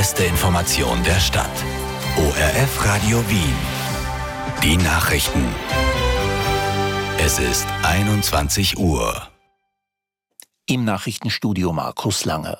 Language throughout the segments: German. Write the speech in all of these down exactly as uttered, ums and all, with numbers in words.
beste Information der Stadt. O R F Radio Wien. Die Nachrichten. Es ist einundzwanzig Uhr. Im Nachrichtenstudio Markus Langer.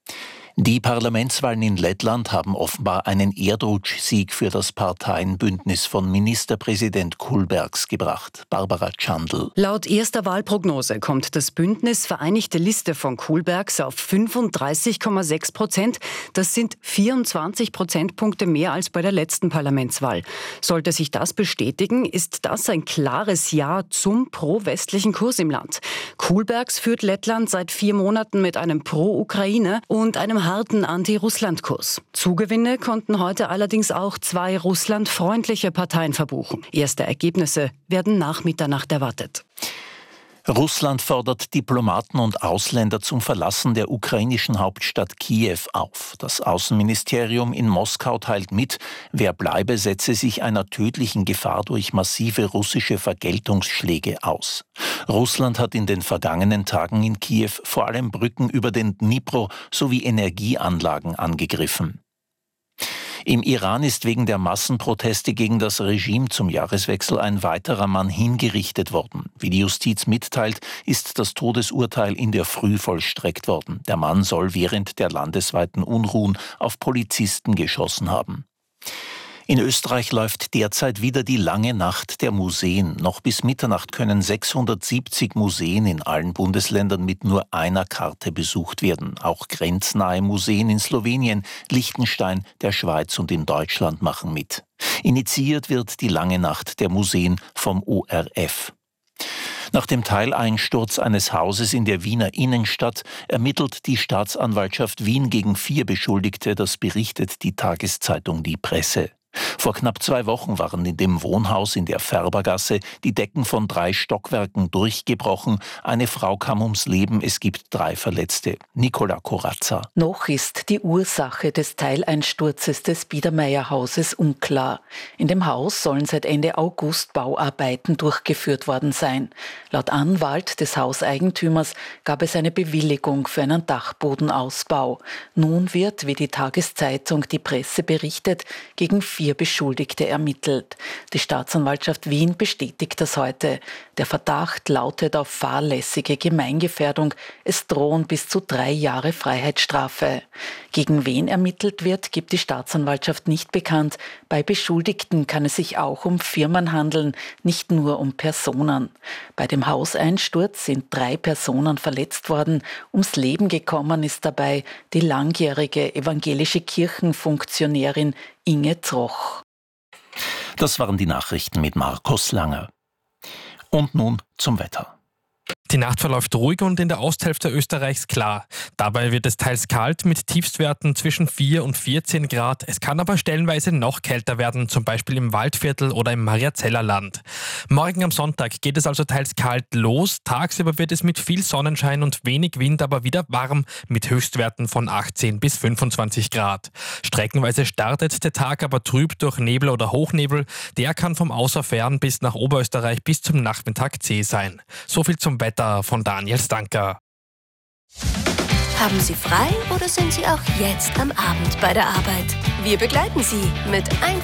Die Parlamentswahlen in Lettland haben offenbar einen Erdrutschsieg für das Parteienbündnis von Ministerpräsident Kullbergs gebracht. Barbara Tschandl. Laut erster Wahlprognose kommt das Bündnis Vereinigte Liste von Kullbergs auf fünfunddreißig Komma sechs Prozent. Das sind vierundzwanzig Prozentpunkte mehr als bei der letzten Parlamentswahl. Sollte sich das bestätigen, ist das ein klares Ja zum pro-westlichen Kurs im Land. Kullbergs führt Lettland seit vier Monaten mit einem Pro-Ukraine und einem harten Anti-Russland-Kurs. Zugewinne konnten heute allerdings auch zwei russlandfreundliche Parteien verbuchen. Erste Ergebnisse werden nach Mitternacht erwartet. Russland fordert Diplomaten und Ausländer zum Verlassen der ukrainischen Hauptstadt Kiew auf. Das Außenministerium in Moskau teilt mit, wer bleibe, setze sich einer tödlichen Gefahr durch massive russische Vergeltungsschläge aus. Russland hat in den vergangenen Tagen in Kiew vor allem Brücken über den Dnipro sowie Energieanlagen angegriffen. Im Iran ist wegen der Massenproteste gegen das Regime zum Jahreswechsel ein weiterer Mann hingerichtet worden. Wie die Justiz mitteilt, ist das Todesurteil in der Früh vollstreckt worden. Der Mann soll während der landesweiten Unruhen auf Polizisten geschossen haben. In Österreich läuft derzeit wieder die lange Nacht der Museen. Noch bis Mitternacht können sechshundertsiebzig Museen in allen Bundesländern mit nur einer Karte besucht werden. Auch grenznahe Museen in Slowenien, Liechtenstein, der Schweiz und in Deutschland machen mit. Initiiert wird die lange Nacht der Museen vom O R F. Nach dem Teileinsturz eines Hauses in der Wiener Innenstadt ermittelt die Staatsanwaltschaft Wien gegen vier Beschuldigte, das berichtet die Tageszeitung Die Presse. Vor knapp zwei Wochen waren in dem Wohnhaus in der Färbergasse die Decken von drei Stockwerken durchgebrochen. Eine Frau kam ums Leben, es gibt drei Verletzte. Nicola Corazza. Noch ist die Ursache des Teileinsturzes des Biedermeier-Hauses unklar. In dem Haus sollen seit Ende August Bauarbeiten durchgeführt worden sein. Laut Anwalt des Hauseigentümers gab es eine Bewilligung für einen Dachbodenausbau. Nun wird, wie die Tageszeitung Die Presse berichtet, gegen vier Beschuldigte ermittelt. Die Staatsanwaltschaft Wien bestätigt das heute. Der Verdacht lautet auf fahrlässige Gemeingefährdung. Es drohen bis zu drei Jahre Freiheitsstrafe. Gegen wen ermittelt wird, gibt die Staatsanwaltschaft nicht bekannt. Bei Beschuldigten kann es sich auch um Firmen handeln, nicht nur um Personen. Bei dem Hauseinsturz sind drei Personen verletzt worden. Ums Leben gekommen ist dabei die langjährige evangelische Kirchenfunktionärin Inge Troch. Das waren die Nachrichten mit Markus Langer. Und nun zum Wetter. Die Nacht verläuft ruhig und in der Osthälfte Österreichs klar. Dabei wird es teils kalt mit Tiefstwerten zwischen vier und vierzehn Grad. Es kann aber stellenweise noch kälter werden, zum Beispiel im Waldviertel oder im Mariazellerland. Morgen am Sonntag geht es also teils kalt los. Tagsüber wird es mit viel Sonnenschein und wenig Wind aber wieder warm mit Höchstwerten von achtzehn bis fünfundzwanzig Grad. Streckenweise startet der Tag aber trüb durch Nebel oder Hochnebel. Der kann vom Außerfern bis nach Oberösterreich bis zum Nachmittag zäh sein. So viel zum Wetter von Daniel Stanker. Haben Sie frei oder sind Sie auch jetzt am Abend bei der Arbeit? Wir begleiten Sie mit